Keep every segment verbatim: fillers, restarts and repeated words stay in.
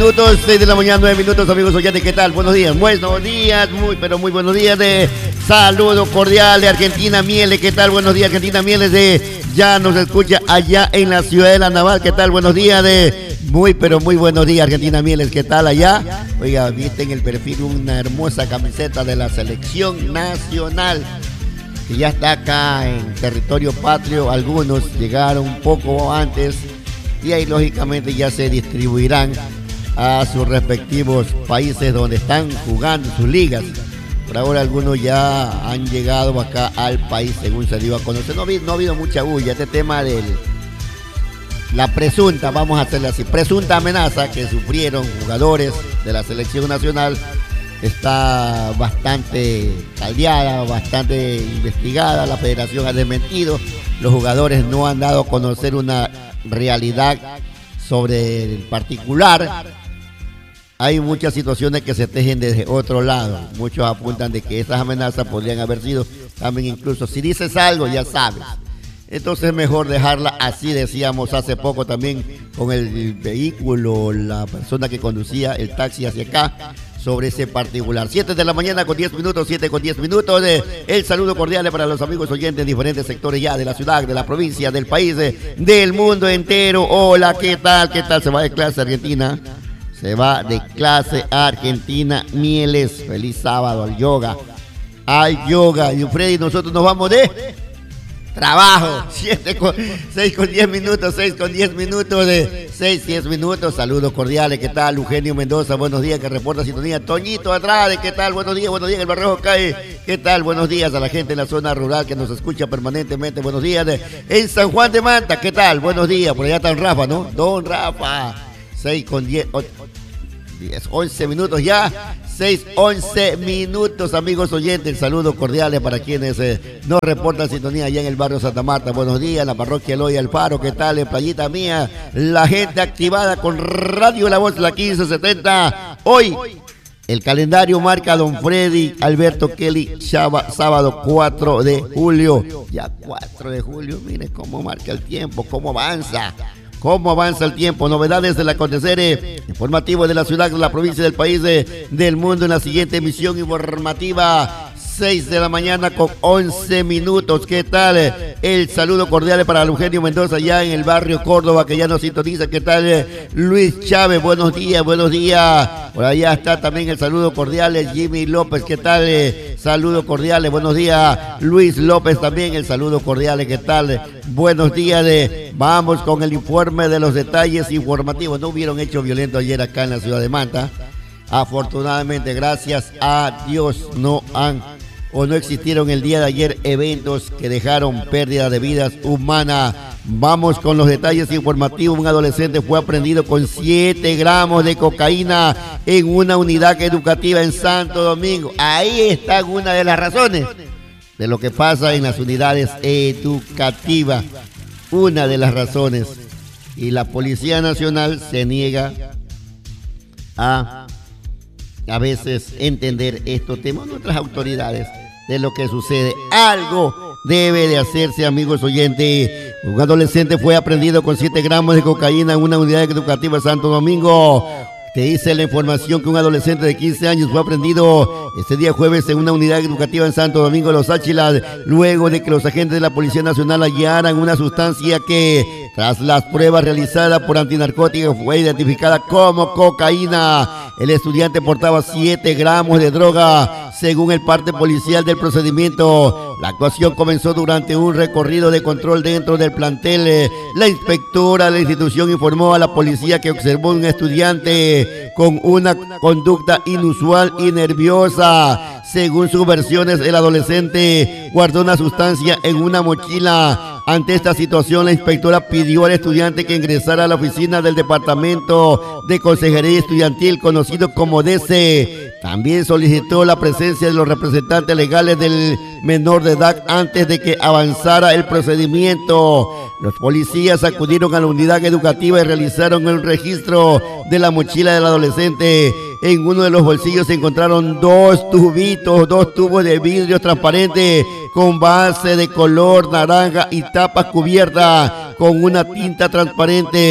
Minutos, seis de la mañana, nueve minutos, amigos oyentes, ¿qué tal? Buenos días, buenos días, muy, pero muy buenos días de saludo cordial de Argentina Mieles, ¿qué tal? Buenos días, Argentina Mieles de, ya nos escucha allá en la ciudad de La Naval, ¿qué tal? Buenos días de, muy, pero muy buenos días, Argentina Mieles, ¿qué tal allá? Oiga, viste en el perfil una hermosa camiseta de la selección nacional, que ya está acá en territorio patrio, algunos llegaron un poco antes, y ahí lógicamente ya se distribuirán a sus respectivos países donde están jugando sus ligas. Por ahora algunos ya han llegado acá al país según se dio a conocer. No, no ha habido mucha bulla. Este tema de la presunta, vamos a hacerle así, presunta amenaza que sufrieron jugadores de la selección nacional está bastante caldeada, bastante investigada. La federación ha desmentido. Los jugadores no han dado a conocer una realidad sobre el particular. Hay muchas situaciones que se tejen desde otro lado. Muchos apuntan de que esas amenazas podrían haber sido también incluso, si dices algo ya sabes. Entonces es mejor dejarla así, decíamos hace poco también con el vehículo, la persona que conducía el taxi hacia acá, sobre ese particular. siete de la mañana con diez minutos, siete con diez minutos. De el saludo cordial para los amigos oyentes en diferentes sectores ya de la ciudad, de la provincia, del país, de, del mundo entero. Hola, ¿qué tal? ¿Qué tal? ¿Se va de clase Argentina? Se va de clase Argentina Mieles. Feliz sábado al yoga. Al yoga. Y Freddy, nosotros nos vamos de trabajo. siete con, seis con diez minutos, seis con diez minutos, de seis, diez minutos. Saludos cordiales. ¿Qué tal? Eugenio Mendoza, buenos días, que reporta sintonía. Toñito Andrade, ¿qué tal? Buenos días, buenos días. El Barrejo cae. ¿Qué tal? Buenos días a la gente en la zona rural que nos escucha permanentemente. Buenos días. De, en San Juan de Manta, ¿qué tal? Buenos días. Por allá está don Rafa, ¿no? Don Rafa. seis con diez, diez, once minutos ya, seis, once minutos, amigos oyentes. Saludos cordiales para quienes eh, nos reportan sintonía allá en el barrio Santa Marta. Buenos días, la parroquia Eloy Alfaro, ¿qué tal? En Playita Mía, la gente activada con Radio La Voz, la quince setenta. Hoy, el calendario marca don Freddy Alberto Kelly Chava, sábado cuatro de julio. Ya cuatro de julio, miren cómo marca el tiempo, cómo avanza. ¿Cómo avanza el tiempo? Novedades del acontecer eh, informativo de la ciudad, de la provincia, del país, de, del mundo en la siguiente emisión informativa. seis de la mañana con once minutos. ¿Qué tal? El saludo cordial para Eugenio Mendoza allá en el barrio Córdoba, que ya nos sintoniza. ¿Qué tal? Luis Chávez, buenos días, buenos días. Por allá está también el saludo cordial Jimmy López. ¿Qué tal? Saludo cordial, buenos días. Luis López también, el saludo cordial. ¿Qué tal? Buenos días. De, vamos con el informe de los detalles informativos. No hubieron hechos violentos ayer acá en la ciudad de Manta. Afortunadamente, gracias a Dios, no han o no existieron el día de ayer eventos que dejaron pérdida de vidas humanas. Vamos con los detalles informativos. Un adolescente fue aprendido con siete gramos de cocaína en una unidad educativa en Santo Domingo. Ahí está una de las razones de lo que pasa en las unidades educativas. Una de las razones. Y la Policía Nacional se niega a a veces entender estos temas. Nuestras autoridades de lo que sucede. Algo debe de hacerse, amigos oyentes. Un adolescente fue aprendido con siete gramos de cocaína en una unidad educativa en Santo Domingo. Te dice la información que un adolescente de quince años fue aprendido este día jueves en una unidad educativa en Santo Domingo, Los Áchilas, luego de que los agentes de la Policía Nacional hallaran una sustancia que, tras las pruebas realizadas por antinarcóticos, fue identificada como cocaína. El estudiante portaba siete gramos de droga, según el parte policial del procedimiento. La actuación comenzó durante un recorrido de control dentro del plantel. La inspectora de la institución informó a la policía que observó un estudiante con una conducta inusual y nerviosa. Según sus versiones, el adolescente guardó una sustancia en una mochila. Ante esta situación, la inspectora pidió al estudiante que ingresara a la oficina del Departamento de Consejería Estudiantil, conocido como D C. También solicitó la presencia de los representantes legales del menor de edad antes de que avanzara el procedimiento. Los policías acudieron a la unidad educativa y realizaron el registro de la mochila del adolescente. En uno de los bolsillos se encontraron dos tubitos, dos tubos de vidrio transparente con base de color naranja y tapa cubierta con una tinta transparente.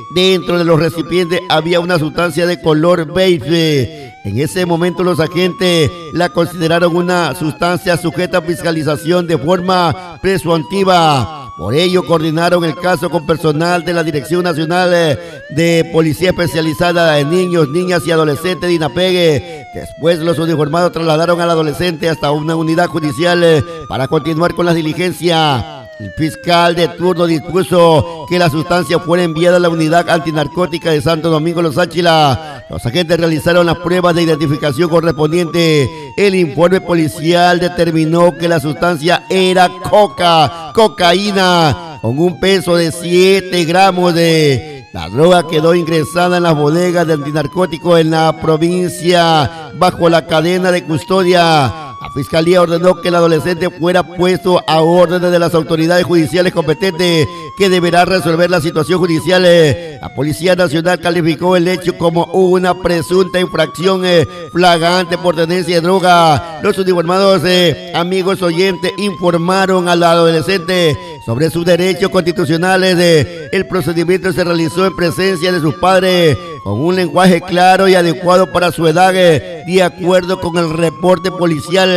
dentro de los recipientes había una sustancia de color beige. En ese momento los agentes la consideraron una sustancia sujeta a fiscalización de forma presuntiva. Por ello coordinaron el caso con personal de la Dirección Nacional de Policía Especializada en Niños, Niñas y Adolescentes de INAPEG. Después los uniformados trasladaron al adolescente hasta una unidad judicial para continuar con la diligencia. El fiscal de turno dispuso que la sustancia fuera enviada a la unidad antinarcótica de Santo Domingo Los Áchila. Los agentes realizaron las pruebas de identificación correspondientes. El informe policial determinó que la sustancia era coca, cocaína, con un peso de siete gramos de... La droga quedó ingresada en las bodegas de antinarcótico en la provincia bajo la cadena de custodia. La Fiscalía ordenó que el adolescente fuera puesto a órdenes de las autoridades judiciales competentes que deberá resolver la situación judicial. La Policía Nacional calificó el hecho como una presunta infracción flagrante por tenencia de droga. Los uniformados, eh, amigos oyentes, informaron al adolescente sobre sus derechos constitucionales. El procedimiento se realizó en presencia de sus padres con un lenguaje claro y adecuado para su edad, de acuerdo con el reporte policial.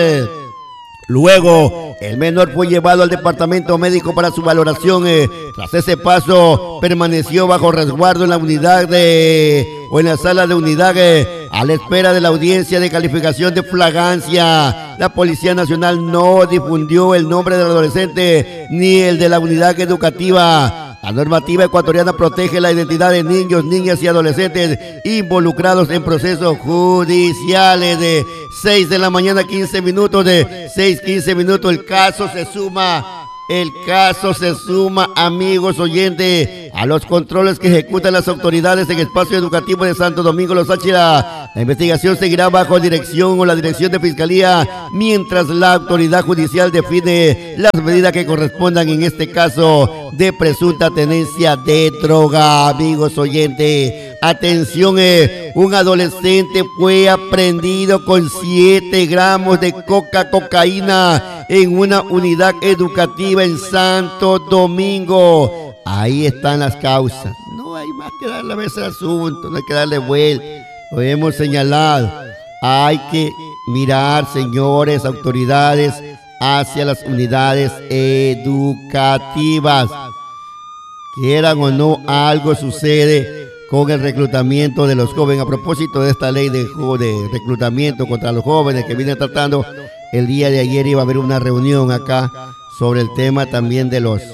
Luego, el menor fue llevado al departamento médico para su valoración. Tras ese paso, permaneció bajo resguardo en la unidad de o en la sala de unidad a la espera de la audiencia de calificación de flagrancia. La Policía Nacional no difundió el nombre del adolescente ni el de la unidad educativa. La normativa ecuatoriana protege la identidad de niños, niñas y adolescentes involucrados en procesos judiciales. De seis de la mañana, quince minutos, de seis, quince minutos, el caso se suma, el caso se suma, amigos oyentes, a los controles que ejecutan las autoridades en el espacio educativo de Santo Domingo Los Áchila. La investigación seguirá bajo dirección o la dirección de Fiscalía, mientras la autoridad judicial define las medidas que correspondan en este caso de presunta tenencia de droga. Amigos oyentes, atención, eh, un adolescente fue aprehendido con siete gramos de coca cocaína en una unidad educativa en Santo Domingo. Ahí están las causas. No hay más que darle a ese asunto, no hay que darle vuelta. Lo hemos señalado. Hay que mirar, señores, autoridades, hacia las unidades educativas. Quieran o no, algo sucede con el reclutamiento de los jóvenes. A propósito de esta ley de, de reclutamiento contra los jóvenes que viene tratando, el día de ayer iba a haber una reunión acá sobre el tema también de los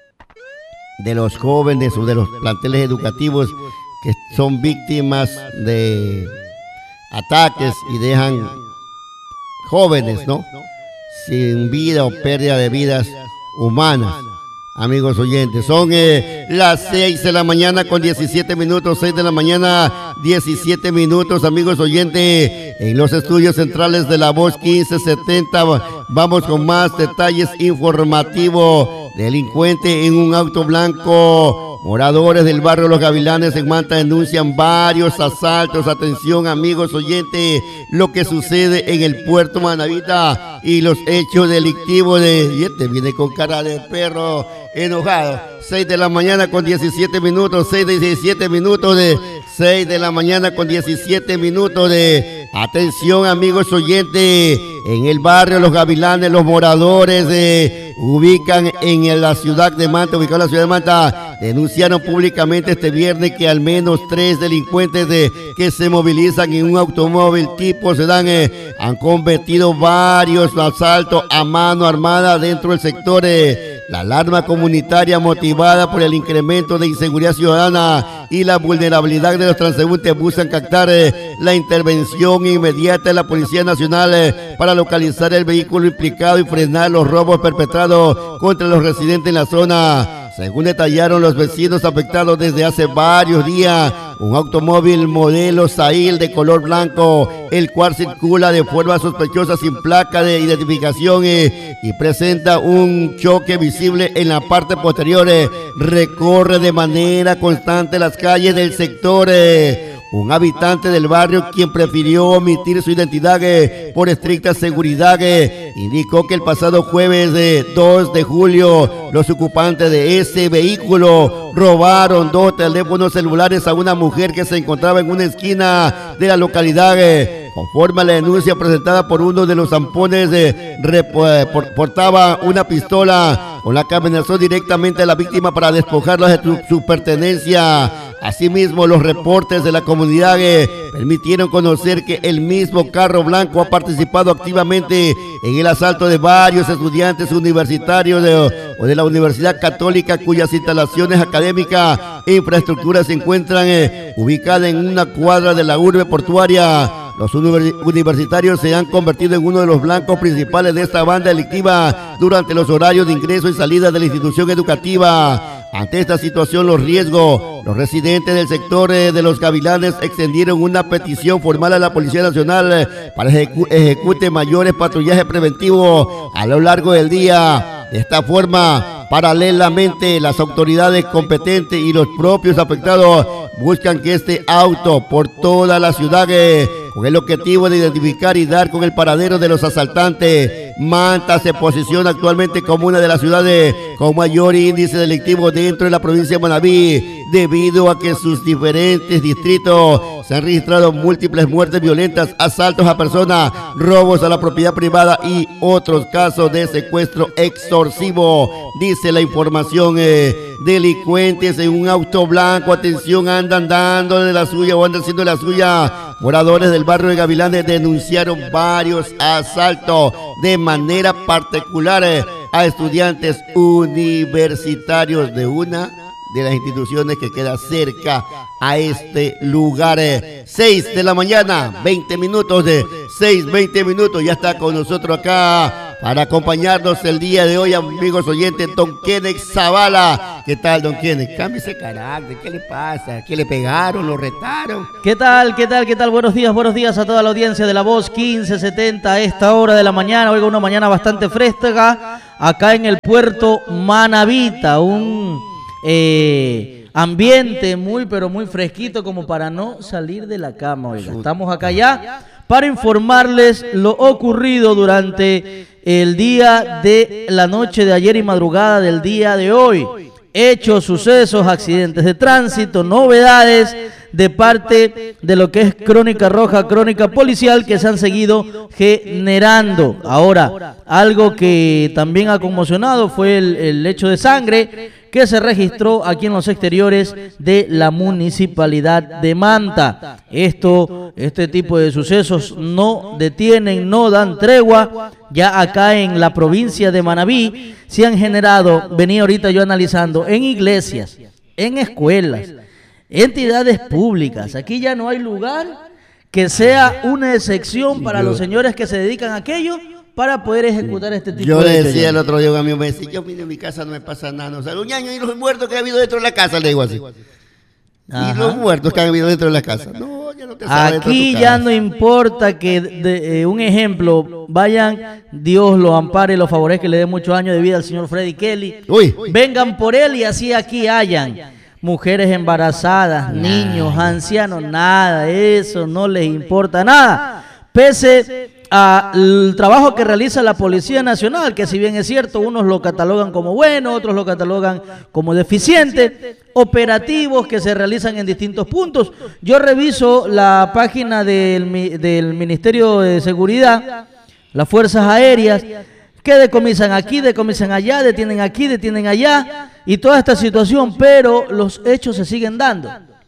de los jóvenes o de los planteles educativos que son víctimas de ataques y dejan jóvenes, ¿no?, sin vida o pérdida de vidas humanas. Amigos oyentes, son eh, las seis de la mañana con diecisiete minutos, seis de la mañana, diecisiete minutos, amigos oyentes, en los estudios centrales de La Voz quince setenta, vamos con más detalles informativos. Delincuente en un auto blanco. Moradores del barrio Los Gavilanes en Manta denuncian varios asaltos. Atención, amigos oyentes, lo que sucede en el puerto Manavita y los hechos delictivos de... Y este viene con cara de perro enojado. seis de la mañana con diecisiete minutos, seis de diecisiete minutos de... seis de la mañana con diecisiete minutos de... Atención, amigos oyentes, en el barrio Los Gavilanes, los moradores de... ubican en la ciudad de Manta, ubicado en la ciudad de Manta, denunciaron públicamente este viernes que al menos tres delincuentes de, que se movilizan en un automóvil tipo sedán eh, han cometido varios asaltos a mano armada dentro del sector. Eh, la alarma comunitaria motivada por el incremento de inseguridad ciudadana y la vulnerabilidad de los transeúntes buscan captar eh, la intervención inmediata de la Policía Nacional eh, para localizar el vehículo implicado y frenar los robos perpetrados contra los residentes en la zona. Según detallaron los vecinos afectados desde hace varios días, un automóvil modelo Sail de color blanco, el cual circula de forma sospechosa sin placa de identificación eh, y presenta un choque visible en la parte posterior, eh, recorre de manera constante las calles del sector. Eh, un habitante del barrio quien prefirió omitir su identidad eh, por estricta seguridad, eh, indicó que el pasado jueves eh, dos de julio los ocupantes de ese vehículo robaron dos teléfonos celulares a una mujer que se encontraba en una esquina de la localidad. Eh, conforme a la denuncia presentada por uno de los zampones, eh, portaba una pistola con la que amenazó directamente a la víctima para despojarla de su, su pertenencia. Asimismo, los reportes de la comunidad eh, permitieron conocer que el mismo carro blanco ha participado activamente en el asalto de varios estudiantes universitarios de, o de la Universidad Católica, cuyas instalaciones académicas e infraestructuras se encuentran eh, ubicadas en una cuadra de la urbe portuaria. Los universitarios se han convertido en uno de los blancos principales de esta banda delictiva durante los horarios de ingreso y salida de la institución educativa. Ante esta situación, los riesgos, los residentes del sector eh, de los Gavilanes extendieron una petición formal a la Policía Nacional eh, para ejecu ejecute mayores patrullajes preventivos a lo largo del día. De esta forma, paralelamente, las autoridades competentes y los propios afectados buscan que este auto por toda la ciudad, eh, con el objetivo de identificar y dar con el paradero de los asaltantes. Manta se posiciona actualmente como una de las ciudades con mayor índice delictivo dentro de la provincia de Manabí, debido a que en sus diferentes distritos se han registrado múltiples muertes violentas, asaltos a personas, robos a la propiedad privada y otros casos de secuestro extorsivo. Dice la información, eh, delincuentes en un auto blanco, atención, andan dando de la suya o andan haciendo de la suya. Moradores del barrio de Gavilanes denunciaron varios asaltos de manera particular eh, a estudiantes universitarios de una de las instituciones que queda cerca a este lugar. Eh, seis de la mañana, veinte minutos de seis, veinte minutos. Ya está con nosotros acá para acompañarnos el día de hoy, amigos oyentes, don Kenneth Zavala. ¿Qué tal, don Kenneth? Cambia ese carácter, ¿qué le pasa? ¿Qué le pegaron? ¿Lo retaron? ¿Qué tal? ¿Qué tal? ¿Qué tal? Buenos días, buenos días a toda la audiencia de La Voz quince setenta a esta hora de la mañana. Oiga, una mañana bastante fresca acá en el puerto Manabita, un eh, ambiente muy pero muy fresquito como para no salir de la cama. Oiga, estamos acá ya para informarles lo ocurrido durante el día de la noche de ayer y madrugada del día de hoy. Hechos, sucesos, accidentes de tránsito, novedades de parte de lo que es Crónica Roja, Crónica Policial, que se han seguido generando. Ahora, algo que también ha conmocionado fue el, el hecho de sangre que se registró aquí en los exteriores de la municipalidad de Manta. Esto, este tipo de sucesos no detienen, no dan tregua. Ya acá en la provincia de Manabí se han generado, venía ahorita yo analizando, en iglesias, en escuelas, entidades públicas. Aquí ya no hay lugar que sea una excepción para los señores que se dedican a aquello, para poder ejecutar este tipo yo de Yo decía el otro día a mi me decía, yo vine a mi casa, no me pasa nada, o sea, los ñaños y los muertos que ha habido dentro de la casa, le digo así. Ajá. Y los muertos que han habido dentro de la casa. No, ya no te sabes. Aquí ya no importa que, de, eh, un ejemplo, vayan, Dios lo ampare, lo favorezca, le dé muchos años de vida al señor Freddy Kelly. Uy. Vengan por él y así aquí hayan mujeres embarazadas, nah, niños, ancianos, nada, eso no les importa nada. Pese al trabajo que realiza la Policía Nacional, que si bien es cierto, unos lo catalogan como bueno, otros lo catalogan como deficiente, operativos que se realizan en distintos puntos. Yo reviso la página del, del Ministerio de Seguridad, las Fuerzas Aéreas, que decomisan aquí, decomisan allá, detienen aquí, detienen allá, y toda esta situación, pero los hechos se siguen dando.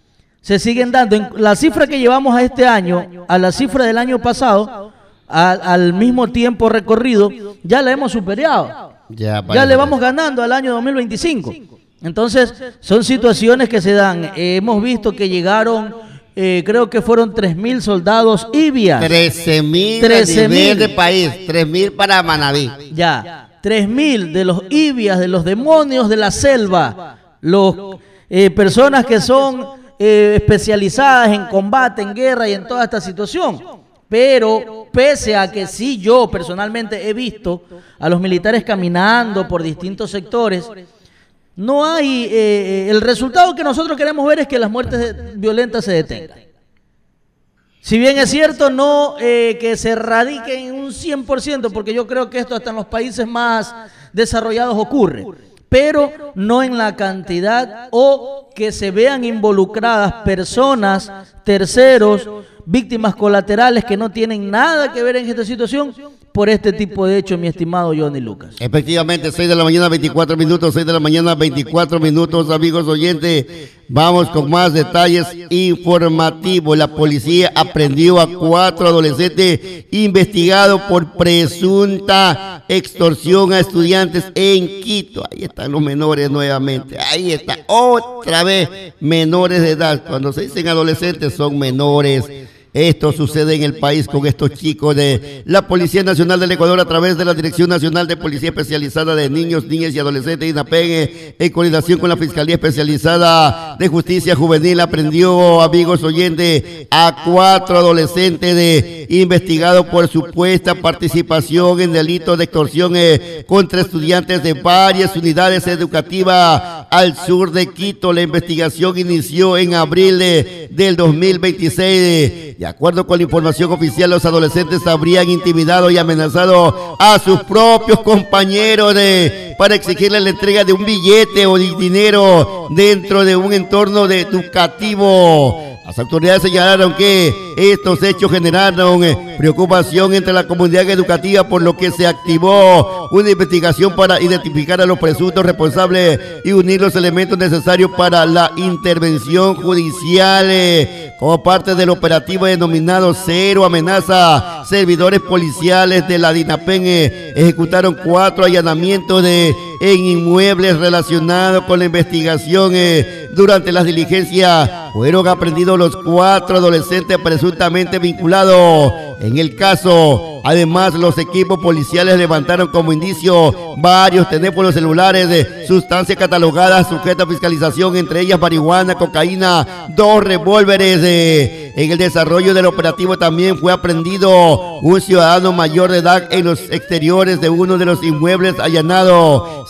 Se siguen dando. En la cifra que llevamos a este año, a la cifra del año pasado, Al, al mismo tiempo recorrido, ya la hemos superado. Ya, ya le vamos ganando al año dos mil veinticinco. Entonces, son situaciones que se dan. Eh, hemos visto que llegaron, eh, creo que fueron tres mil soldados I B I A. trece mil a nivel de país, tres mil para Manabí. Ya, tres mil de los I B I A, de los demonios de la selva, los eh, personas que son eh, especializadas en combate, en guerra y en toda esta situación. Pero pese a que sí, yo personalmente he visto a los militares caminando por distintos sectores, no hay, eh, el resultado que nosotros queremos ver es que las muertes violentas se detengan. Si bien es cierto, no eh, que se radique en un cien por ciento, porque yo creo que esto hasta en los países más desarrollados ocurre, pero no en la cantidad o que se vean involucradas personas, terceros, víctimas colaterales que no tienen nada que ver en esta situación por este tipo de hechos, mi estimado Johnny Lucas. Efectivamente, seis de la mañana, veinticuatro minutos, seis de la mañana, veinticuatro minutos, amigos oyentes. Vamos con más detalles informativos. La policía aprendió a cuatro adolescentes investigados por presunta extorsión a estudiantes en Quito. Ahí están los menores nuevamente. Ahí está otra vez menores de edad. Cuando se dicen adolescentes son menores. Esto sucede en el país con estos chicos de la Policía Nacional del Ecuador a través de la Dirección Nacional de Policía Especializada de Niños, Niñas y Adolescentes, INAPEN, en coordinación con la Fiscalía Especializada de Justicia Juvenil, aprendió, amigos oyentes, a cuatro adolescentes de investigados por supuesta participación en delitos de extorsión eh, contra estudiantes de varias unidades educativas al sur de Quito. La investigación inició en abril de, del dos mil veintiséis. De acuerdo con la información oficial, los adolescentes habrían intimidado y amenazado a sus propios compañeros de, para exigirles la entrega de un billete o de dinero dentro de un entorno de educativo. Las autoridades señalaron que estos hechos generaron eh, preocupación entre la comunidad educativa, por lo que se activó una investigación para identificar a los presuntos responsables y unir los elementos necesarios para la intervención judicial. Eh, como parte del operativo denominado Cero Amenaza, servidores policiales de la DINAPEN eh, ejecutaron cuatro allanamientos de, en inmuebles relacionados con la investigación. Eh, durante las diligencias fueron aprendidos los cuatro adolescentes presuntamente vinculados en el caso. Además, los equipos policiales levantaron como indicio varios teléfonos celulares de sustancias catalogadas sujetas a fiscalización, entre ellas marihuana, cocaína, dos revólveres. De, en el desarrollo del operativo también fue aprendido un ciudadano mayor de edad en los exteriores de uno de los inmuebles allanados.